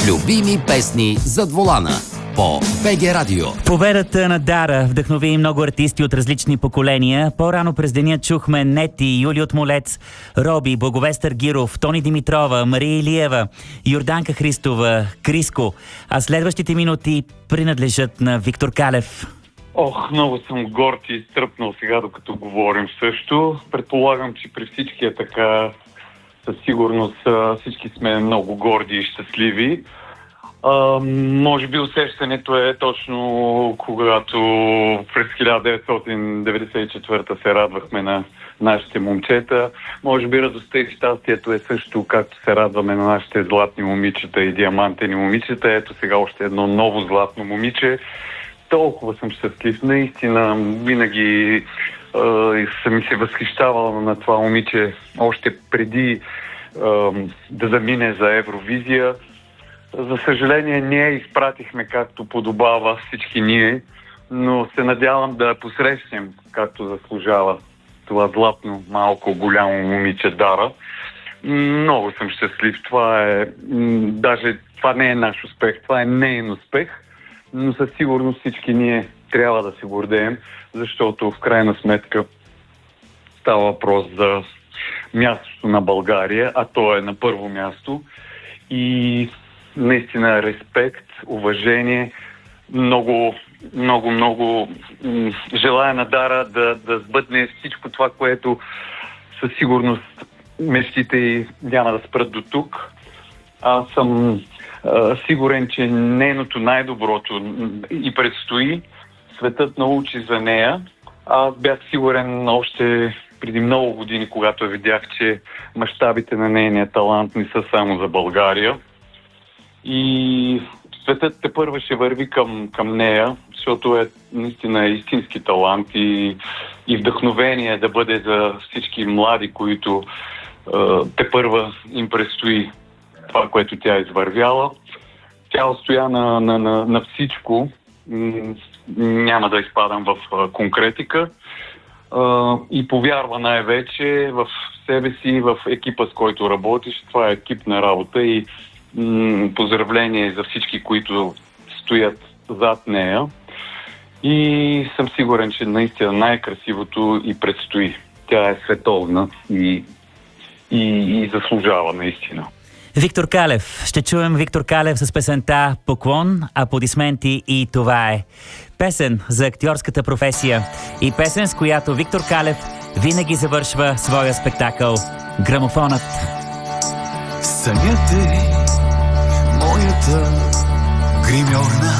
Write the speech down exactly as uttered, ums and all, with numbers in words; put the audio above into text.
Любими песни зад волана по БГ Радио. Победата на Дара вдъхнови много артисти от различни поколения. По-рано през деня чухме Нети, Юли от Молец, Роби, Благовестър Гиров, Тони Димитрова, Мария Илиева, Йорданка Христова, Криско. А следващите минути принадлежат на Виктор Калев. Ох, много съм горд и стръпнал сега, докато говорим също. Предполагам, че при всички е така. Със сигурност всички сме много горди и щастливи. А, може би усещането е точно когато през хиляда деветстотин деветдесет и четвърта се радвахме на нашите момчета. Може би радостта и щастието е също както се радваме на нашите златни момичета и диамантени момичета. Ето сега още едно ново златно момиче. Толкова съм щастлив. Наистина винаги Uh, съм ми се възхищавала на това момиче още преди uh, да замине за Евровизия. За съжаление, ние изпратихме както подобава всички ние, но се надявам да посрещнем както заслужава това златно, малко голямо момиче Дара. Много съм щастлив. Това е, даже това не е наш успех, това е нейн успех, но със сигурност всички ние трябва да се гордеем, защото в крайна сметка става въпрос за мястото на България, а то е на първо място. И наистина респект, уважение, много, много, много м- желая на Дара да, да сбъдне всичко това, което със сигурност мечтите й няма да спрат до тук. Аз съм а, сигурен, че нейното най-доброто и предстои. Светът научи за нея. Аз бях сигурен още преди много години, когато я видях, че мащабите на нейния талант не са само за България. И светът тепърва ще върви към, към нея, защото е наистина истински талант и, и вдъхновение да бъде за всички млади, които е, тепърва им предстои това, което тя е извървяла. Тя устоя на, на, на, на всичко. Няма да изпадам в конкретика и повярва най-вече в себе си, в екипа, с който работиш. Това е екипна работа и поздравление за всички, които стоят зад нея. И съм сигурен, че наистина най-красивото и предстои. Тя е световна и, и, и заслужава наистина. Виктор Калев. Ще чуем Виктор Калев с песента "Поклон", аплодисменти и това е. Песен за актьорската професия и песен, с която Виктор Калев винаги завършва своя спектакъл "Грамофонът". Сънят е моята гримьорна